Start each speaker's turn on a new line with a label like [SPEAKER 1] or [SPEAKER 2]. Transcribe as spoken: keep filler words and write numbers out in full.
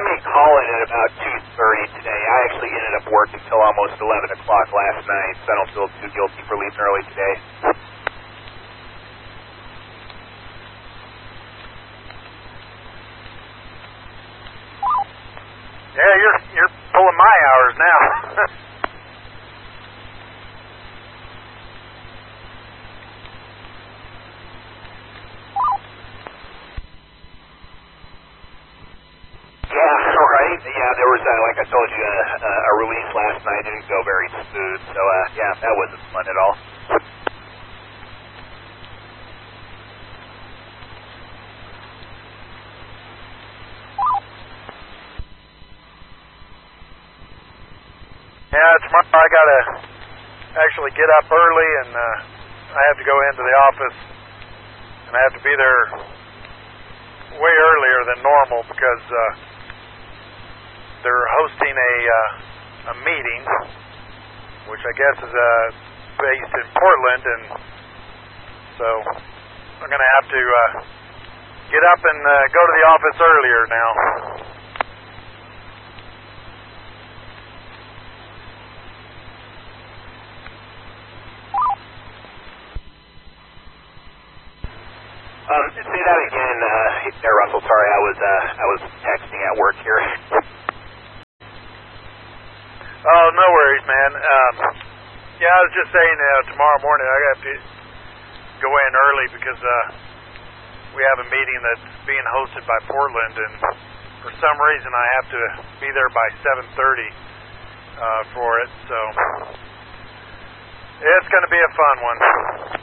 [SPEAKER 1] me calling at about two thirty today. I actually ended up working till almost eleven o'clock last night, so I don't feel too guilty for leaving early today.
[SPEAKER 2] Yeah, you're you're pulling my hours now.
[SPEAKER 1] Yeah, right. Yeah, there was, uh, like I told you, uh, a release last night. It didn't go very smooth, so uh, yeah, that wasn't fun at all.
[SPEAKER 2] Yeah, tomorrow I gotta actually get up early, and uh, I have to go into the office, and I have to be there way earlier than normal because uh, they're hosting a uh, a meeting, which I guess is uh, based in Portland, and so I'm gonna have to uh, get up and uh, go to the office earlier now.
[SPEAKER 1] Um, say that again, uh, there, Russell. Sorry, I was, uh, I was texting at work here.
[SPEAKER 2] Oh, no worries, man. Um, yeah, I was just saying, uh, tomorrow morning I have to go in early because uh, we have a meeting that's being hosted by Portland, and for some reason I have to be there by seven thirty uh, for it. So it's going to be a fun one.